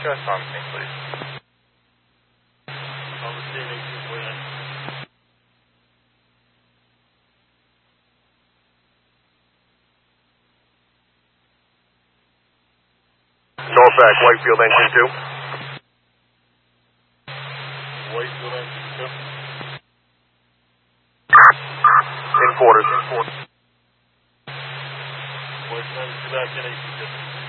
Stress on me, please. On the scene, 1849. Norfolk, Whitefield engine 2. Whitefield engine 2. In quarters. Whitefield engine 2 back in 1850.